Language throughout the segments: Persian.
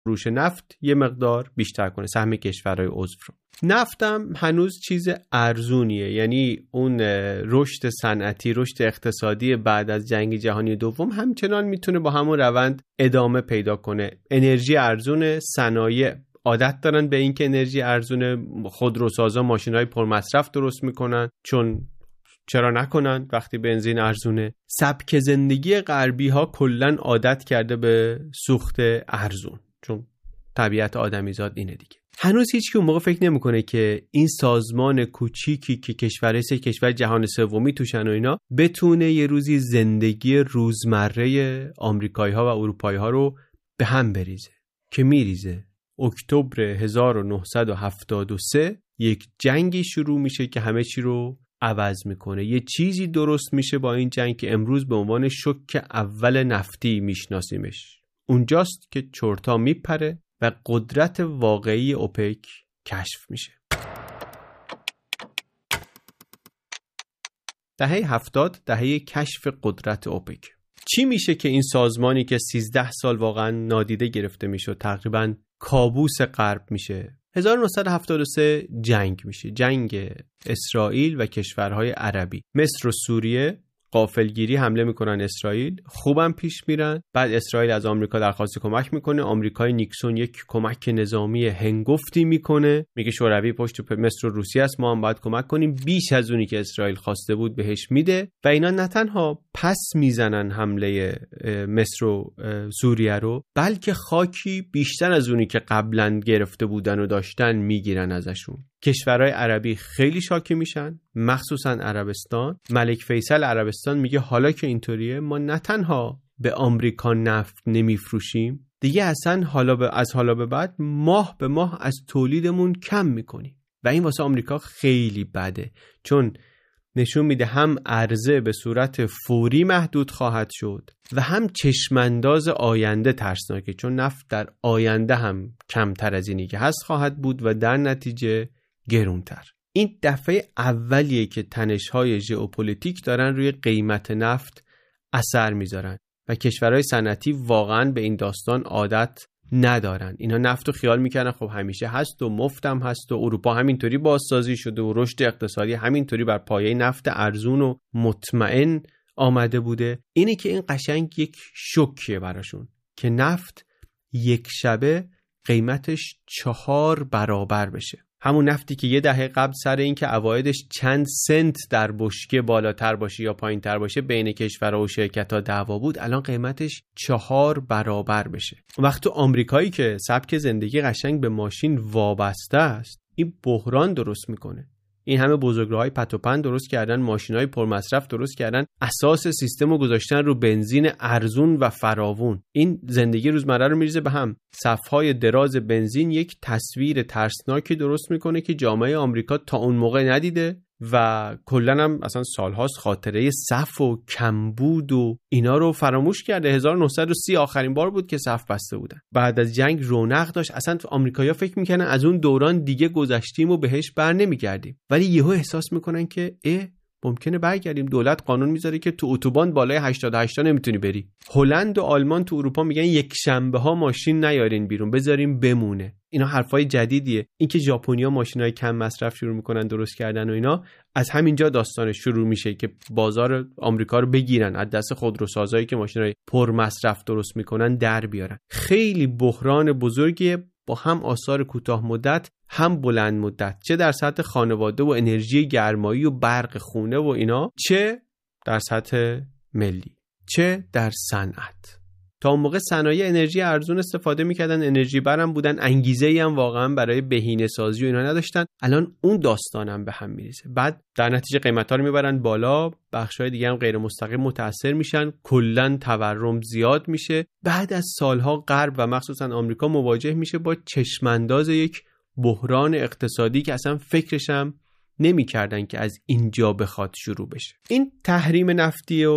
فروش نفت یه مقدار بیشتر کنه، سهم کشورهای عضو رو. نفت هم هنوز چیز ارزونیه، یعنی اون رشد صنعتی، رشد اقتصادی بعد از جنگ جهانی دوم همچنان میتونه با همون روند ادامه پیدا کنه. انرژی ارزونه، صنایع عادت دارن به این که انرژی ارزونه، خودروسازا ماشینای پرمصرف درست میکنن، چون چرا نکنن وقتی بنزین ارزونه. سبک زندگی غربی ها کلن عادت کرده به سوخت ارزون، چون طبیعت آدمیزاد اینه دیگه. هنوز هیچ کی اون موقع فکر نمیکنه که این سازمان کوچیکی که کشور جهان سومی توشن و اینا بتونه یه روزی زندگی روزمره آمریکایی ها و اروپایی ها رو به هم بریزه، که میریزه. اکتبر 1973 یک جنگی شروع میشه که همه چی رو عوض میکنه. یه چیزی درست میشه با این جنگ که امروز به عنوان شوک اول نفتی میشناسیمش. اونجاست که چرتا میپره و قدرت واقعی اوپک کشف میشه. دهه 70 دهه کشف قدرت اوپک. چی میشه که این سازمانی که 13 سال واقعا نادیده گرفته میشه، تقریبا کابوس غرب میشه؟ 1973 جنگ میشه، جنگ اسرائیل و کشورهای عربی. مصر و سوریه غافلگیری حمله میکنن اسرائیل، خوبم پیش میرن. بعد اسرائیل از آمریکا درخواست کمک میکنه، آمریکای نیکسون یک کمک نظامی هنگفتی میکنه، میگه شوروی پشت مصر و روسیه است، ما هم باید کمک کنیم، بیش از اونی که اسرائیل خواسته بود بهش میده. و اینا نه تنها پس میزنن حمله مصر و سوریه رو، بلکه خاکی بیشتر از اونی که قبلا گرفته بودن و داشتن میگیرن ازشون. کشورهای عربی خیلی شاکی میشن، مخصوصا عربستان. ملک فیصل عربستان میگه حالا که اینطوریه ما نه تنها به آمریکا نفت نمیفروشیم، دیگه اصلا از حالا به بعد ماه به ماه از تولیدمون کم میکنیم. و این واسه آمریکا خیلی بده، چون نشون میده هم عرضه به صورت فوری محدود خواهد شد و هم چشمانداز آینده ترسناکه، چون نفت در آینده هم کمتر از اینی که هست خواهد بود و در نتیجه گرونتر. این دفعه اولیه که تنش‌های ژئوپلیتیک دارن روی قیمت نفت اثر میذارن و کشورهای صنعتی واقعا به این داستان عادت ندارن. اینا نفت رو خیال میکنن خب همیشه هست و مفتم هست و اروپا همینطوری بازسازی شده و رشد اقتصادی همینطوری بر پایه نفت ارزون و مطمئن آمده بوده. اینه که این قشنگ یک شوکیه براشون که نفت یک شبه قیمتش 4 برابر بشه. همون نفتی که یه دهه قبل سر این که عوایدش چند سنت در بشکه بالاتر باشه یا پایین تر باشه بین کشورها و شرکت‌ها دعوا بود، الان قیمتش 4 برابر بشه. وقتی آمریکایی که سبک زندگی قشنگ به ماشین وابسته است، این بحران درست میکنه. این همه بزرگراهای پت و پن درست کردن، ماشینای پرمصرف درست کردن، اساس سیستم رو گذاشتن رو بنزین ارزون و فراوون. این زندگی روزمره رو میریزه به هم. صفهای دراز بنزین یک تصویر ترسناکی درست میکنه که جامعه آمریکا تا اون موقع ندیده و کلا هم اصلا سالهاست خاطره صف و کمبود و اینا رو فراموش کرده. 1930 آخرین بار بود که صف بسته بودن. بعد از جنگ رونق داشت. اصلا آمریکایی‌ها فکر میکنن از اون دوران دیگه گذشتیم و بهش بر نمیگردیم، ولی یهو احساس میکنن که ممکنه برگردیم. دولت قانون میذاره که تو اتوبان بالای 88 نمیتونی بری. هلند و آلمان تو اروپا میگن یک شنبه ها ماشین نیارین بیرون، بذاریم بمونه. اینا حرفای جدیدیه. اینکه ژاپنیا ماشینای کم مصرف شروع میکنن درست کردن و اینا، از همینجا داستانش شروع میشه که بازار آمریکا رو بگیرن، از دست خودروسازایی که ماشینای پر مصرف درست میکنن در بیارن. خیلی بحران بزرگیه با هم آثار کوتاه مدت هم بلند مدت، چه در سطح خانواده و انرژی گرمایی و برق خونه و اینا، چه در سطح ملی، چه در صنعت. تا اون موقع صنایع انرژی ارزون استفاده میکردن، انرژی برم بودن، انگیزه‌ای هم واقعا برای بهینه سازی و اینا نداشتن. الان اون داستانم به هم میریزه. بعد در نتیجه قیمتا رو میبرن بالا، بخشای دیگه هم غیر مستقیم متاثر میشن، کلا تورم زیاد میشه. بعد از سالها غرب و مخصوصا آمریکا مواجه میشه با چشمانداز یک بحران اقتصادی که اصلا فکرش هم نمی‌کردن که از اینجا بخواد شروع بشه. این تحریم نفتی و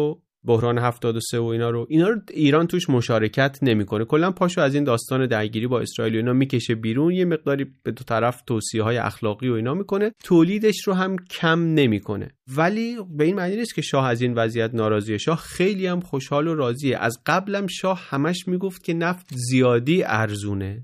بحران 73 و اینا رو ایران توش مشارکت نمیکنه. کلا پاشو از این داستان درگیری با اسرائیل و اینا میکشه بیرون، یه مقداری به دو طرف توصیه‌های اخلاقی و اینا میکنه، تولیدش رو هم کم نمیکنه. ولی به این معنی نیست که شاه از این وضعیت ناراضیه. شاه خیلی هم خوشحال و راضیه. از قبلم شاه همش میگفت که نفت زیادی ارزونه،